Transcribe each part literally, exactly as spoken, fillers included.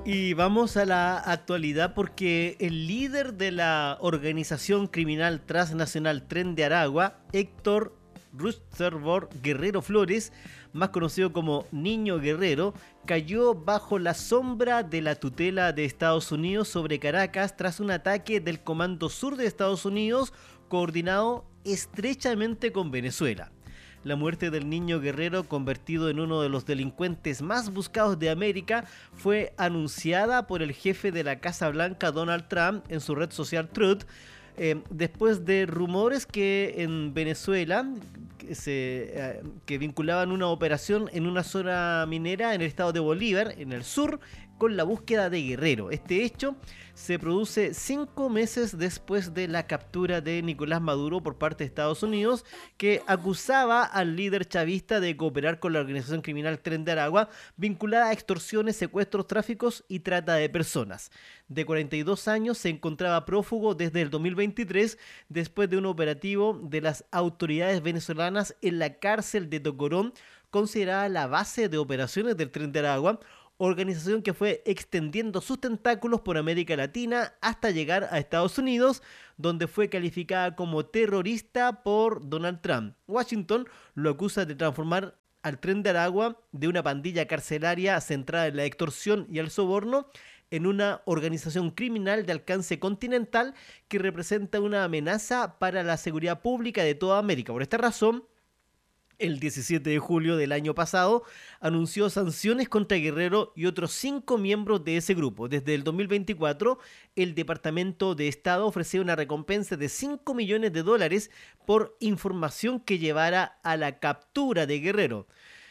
Y vamos a la actualidad porque el líder de la organización criminal transnacional Tren de Aragua, Héctor Rutherford Guerrero Flores, más conocido como Niño Guerrero, cayó bajo la sombra de la tutela de Estados Unidos sobre Caracas tras un ataque del Comando Sur de Estados Unidos coordinado estrechamente con Venezuela. La muerte del niño guerrero, convertido en uno de los delincuentes más buscados de América, fue anunciada por el jefe de la Casa Blanca, Donald Trump, en su red social Truth, eh, después de rumores que en Venezuela que, se, eh, que vinculaban una operación en una zona minera en el estado de Bolívar, en el sur, con la búsqueda de Guerrero. Este hecho se produce cinco meses después de la captura de Nicolás Maduro por parte de Estados Unidos, que acusaba al líder chavista de cooperar con la organización criminal Tren de Aragua, vinculada a extorsiones, secuestros, tráficos y trata de personas. De cuarenta y dos años, se encontraba prófugo desde el dos mil veintitrés, después de un operativo de las autoridades venezolanas en la cárcel de Tocorón, considerada la base de operaciones del Tren de Aragua, organización que fue extendiendo sus tentáculos por América Latina hasta llegar a Estados Unidos, donde fue calificada como terrorista por Donald Trump. Washington lo acusa de transformar al Tren de Aragua de una pandilla carcelaria centrada en la extorsión y el soborno en una organización criminal de alcance continental que representa una amenaza para la seguridad pública de toda América. Por esta razón, el diecisiete de julio del año pasado, anunció sanciones contra Guerrero y otros cinco miembros de ese grupo. Desde el dos mil veinticuatro, el Departamento de Estado ofrecía una recompensa de cinco millones de dólares por información que llevara a la captura de Guerrero.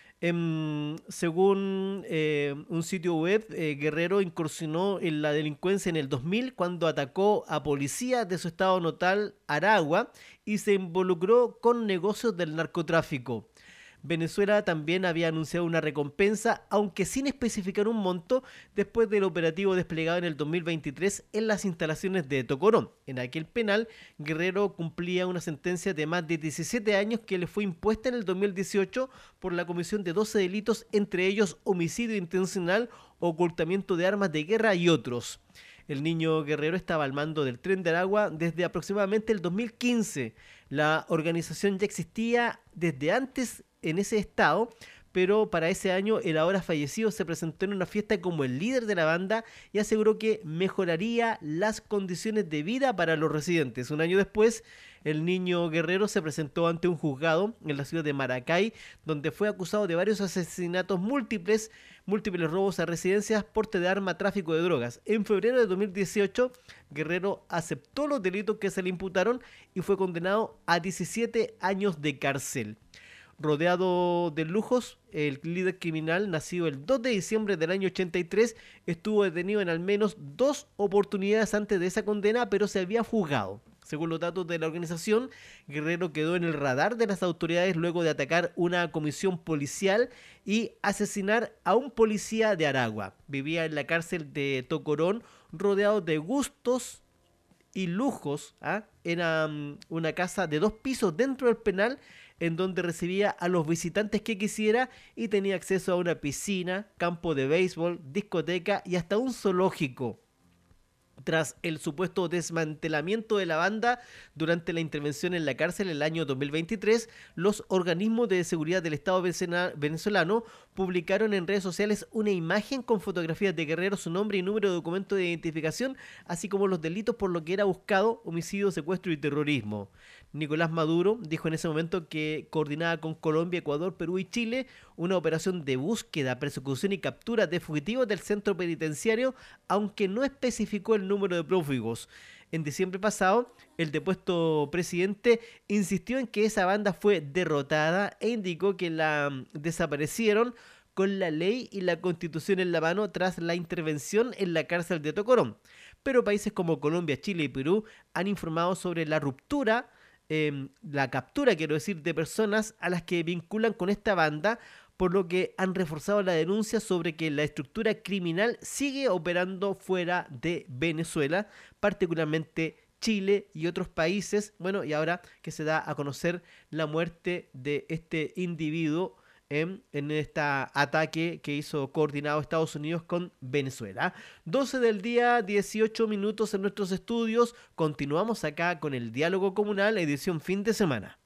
Eh, según eh, un sitio web, eh, Guerrero incursionó en la delincuencia en el dos mil cuando atacó a policías de su estado natal, Aragua, y se involucró con negocios del narcotráfico. Venezuela también había anunciado una recompensa, aunque sin especificar un monto, después del operativo desplegado en el dos mil veintitrés en las instalaciones de Tocorón. En aquel penal, Guerrero cumplía una sentencia de más de diecisiete años que le fue impuesta en el dos mil dieciocho por la comisión de doce delitos, entre ellos homicidio intencional, ocultamiento de armas de guerra y otros. El niño Guerrero estaba al mando del Tren de Aragua desde aproximadamente el dos mil quince. La organización ya existía desde antes en ese estado, pero para ese año el ahora fallecido se presentó en una fiesta como el líder de la banda y aseguró que mejoraría las condiciones de vida para los residentes. Un año después, el niño Guerrero se presentó ante un juzgado en la ciudad de Maracay, donde fue acusado de varios asesinatos múltiples, múltiples robos a residencias, porte de arma, tráfico de drogas. En febrero de dos mil dieciocho, Guerrero aceptó los delitos que se le imputaron y fue condenado a diecisiete años de cárcel. Rodeado de lujos, el líder criminal, nacido el dos de diciembre del año ochenta y tres, estuvo detenido en al menos dos oportunidades antes de esa condena, pero se había fugado. Según los datos de la organización, Guerrero quedó en el radar de las autoridades luego de atacar una comisión policial y asesinar a un policía de Aragua. Vivía en la cárcel de Tocorón, rodeado de gustos y lujos. ¿ah? Era um, una casa de dos pisos dentro del penal, en donde recibía a los visitantes que quisiera y tenía acceso a una piscina, campo de béisbol, discoteca y hasta un zoológico. Tras el supuesto desmantelamiento de la banda durante la intervención en la cárcel en el año dos mil veintitrés, los organismos de seguridad del Estado venezolano publicaron en redes sociales una imagen con fotografías de Guerrero, su nombre y número de documento de identificación, así como los delitos por lo que era buscado: homicidio, secuestro y terrorismo. Nicolás Maduro dijo en ese momento que coordinaba con Colombia, Ecuador, Perú y Chile una operación de búsqueda, persecución y captura de fugitivos del centro penitenciario, aunque no especificó el número de prófugos. En diciembre pasado, el depuesto presidente insistió en que esa banda fue derrotada e indicó que la desaparecieron con la ley y la constitución en la mano tras la intervención en la cárcel de Tocorón. Pero países como Colombia, Chile y Perú han informado sobre la ruptura, eh, la captura, quiero decir, de personas a las que vinculan con esta banda, por lo que han reforzado la denuncia sobre que la estructura criminal sigue operando fuera de Venezuela, particularmente Chile y otros países. Bueno, y ahora que se da a conocer la muerte de este individuo en, en este ataque que hizo coordinado Estados Unidos con Venezuela. doce del día, dieciocho minutos en nuestros estudios. Continuamos acá con el Diálogo Comunal, edición fin de semana.